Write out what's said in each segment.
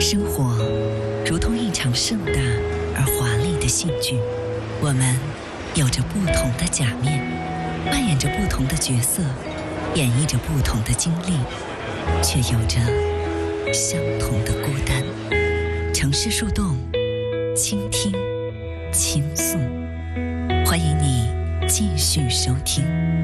生活如同一场盛大而华丽的戏剧，我们有着不同的假面，扮演着不同的角色，演绎着不同的经历，却有着相同的孤单。城市树洞，倾听，倾诉，欢迎你继续收听。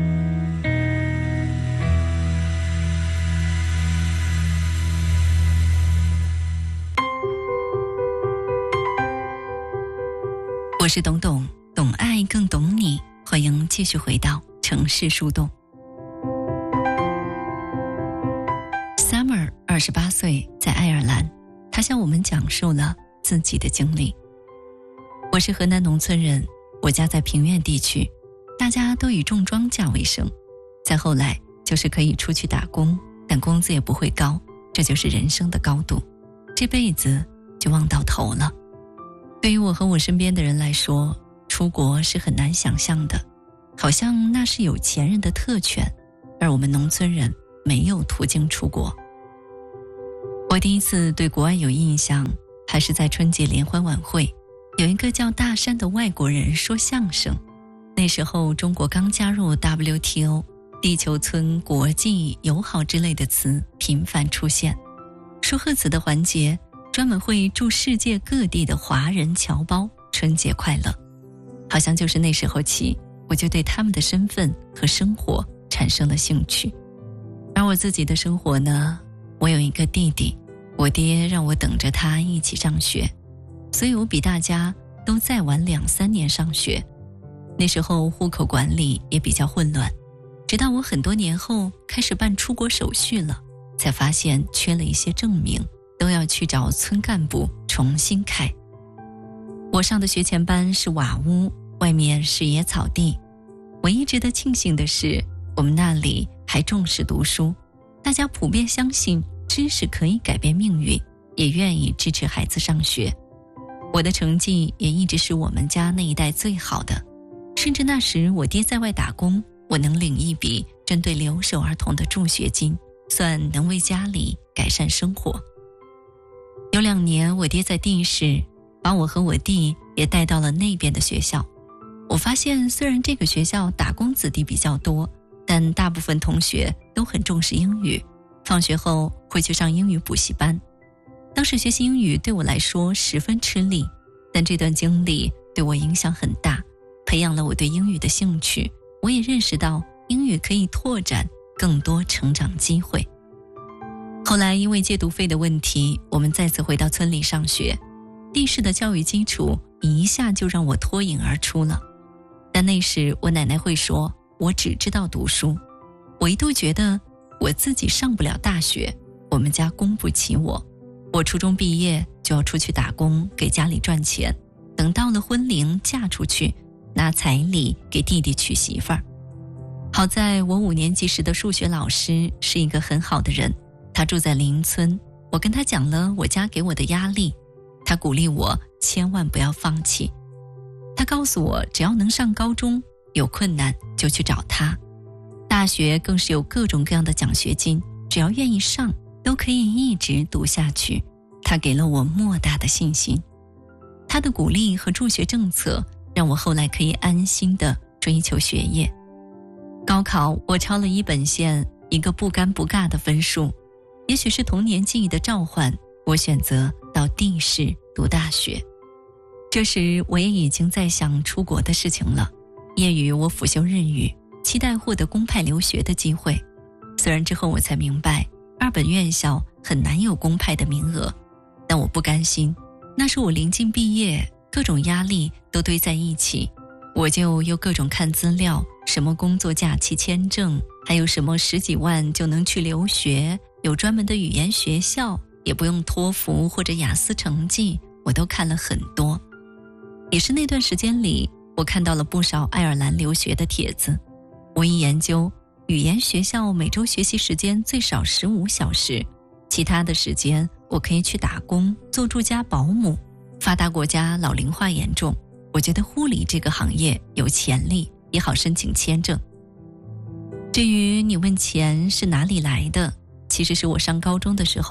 我是董董，懂爱更懂你，欢迎继续回到城市树洞。Summer 28岁，在爱尔兰，他向我们讲述了自己的经历。我是河南农村人，我家在平原地区，大家都以种庄稼为生，再后来就是可以出去打工，但工资也不会高，这就是人生的高度，这辈子就望到头了。对于我和我身边的人来说，出国是很难想象的，好像那是有钱人的特权，而我们农村人没有途径出国。我第一次对国外有印象，还是在春节联欢晚会，有一个叫大山的外国人说相声。那时候中国刚加入 WTO， 地球村、国际、友好之类的词频繁出现。说贺词的环节专门会祝世界各地的华人侨胞春节快乐，好像就是那时候起，我就对他们的身份和生活产生了兴趣。而我自己的生活呢，我有一个弟弟，我爹让我等着他一起上学，所以我比大家都再晚2-3年上学。那时候户口管理也比较混乱，直到我很多年后开始办出国手续了，才发现缺了一些证明，都要去找村干部重新开。我上的学前班是瓦屋，外面是野草地。唯一值得庆幸的是，我们那里还重视读书，大家普遍相信知识可以改变命运，也愿意支持孩子上学。我的成绩也一直是我们家那一代最好的，甚至那时我爹在外打工，我能领一笔针对留守儿童的助学金，算能为家里改善生活。有2年我爹在地市，把我和我弟也带到了那边的学校。我发现虽然这个学校打工子弟比较多，但大部分同学都很重视英语，放学后会去上英语补习班。当时学习英语对我来说十分吃力，但这段经历对我影响很大，培养了我对英语的兴趣。我也认识到英语可以拓展更多成长机会。后来因为借读费的问题，我们再次回到村里上学，地市的教育基础一下就让我脱颖而出了。但那时我奶奶会说，我只知道读书。我一度觉得我自己上不了大学，我们家供不起我。我初中毕业就要出去打工，给家里赚钱，等到了婚龄嫁出去，拿彩礼给弟弟娶媳妇儿。好在我5年级时的数学老师是一个很好的人，他住在邻村，我跟他讲了我家给我的压力，他鼓励我千万不要放弃。他告诉我只要能上高中，有困难就去找他。大学更是有各种各样的奖学金，只要愿意上都可以一直读下去。他给了我莫大的信心。他的鼓励和助学政策让我后来可以安心地追求学业。高考我超了1本线，一个不尴不尬的分数。也许是童年记忆的召唤，我选择到地市读大学。这时我也已经在想出国的事情了。业余我辅修日语，期待获得公派留学的机会。虽然之后我才明白2本院校很难有公派的名额，但我不甘心。那是我临近毕业，各种压力都堆在一起，我就又各种看资料，什么工作假期签证，还有什么10几万就能去留学，有专门的语言学校，也不用托福或者雅思成绩，我都看了很多。也是那段时间里，我看到了不少爱尔兰留学的帖子。我一研究，语言学校每周学习时间最少15小时，其他的时间我可以去打工，做住家保姆。发达国家老龄化严重，我觉得护理这个行业有潜力，也好申请签证。至于你问钱是哪里来的，其实是我上高中的时候，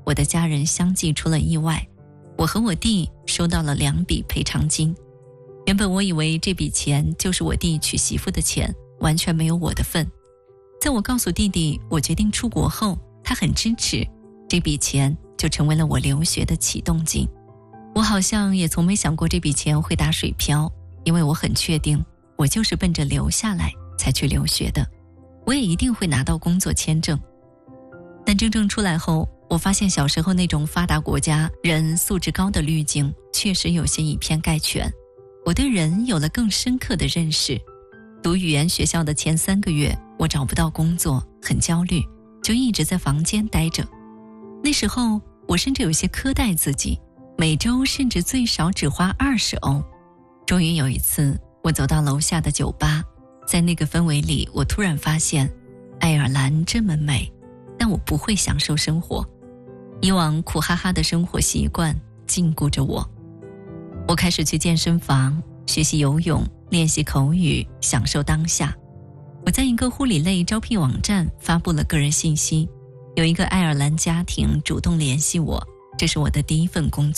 我的家人相继出了意外，我和我弟收到了2笔赔偿金。原本我以为这笔钱就是我弟娶媳妇的钱，完全没有我的份。在我告诉弟弟我决定出国后，他很支持，这笔钱就成为了我留学的启动金。我好像也从没想过这笔钱会打水漂，因为我很确定我就是奔着留下来才去留学的，我也一定会拿到工作签证。但真正出来后，我发现小时候那种发达国家人素质高的滤镜确实有些以偏概全。我对人有了更深刻的认识。读语言学校的前3个月，我找不到工作，很焦虑，就一直在房间待着。那时候我甚至有些苛待自己，每周甚至最少只花20欧。终于有一次，我走到楼下的酒吧，在那个氛围里，我突然发现爱尔兰这么美，但我不会享受生活。以往苦哈哈的生活习惯禁锢着我。我开始去健身房学习游泳，练习口语，享受当下。我在一个护理类招聘网站发布了个人信息，有一个爱尔兰家庭主动联系我，这是我的第一份工作。